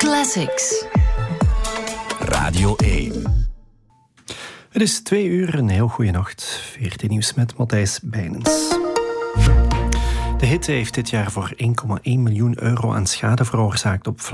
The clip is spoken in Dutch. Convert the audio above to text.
Classics. Radio 1. Het is 2 uur, een heel goede nacht. 14 nieuws met Matthijs Bijnens. De hitte heeft dit jaar voor €1,1 miljoen aan schade veroorzaakt op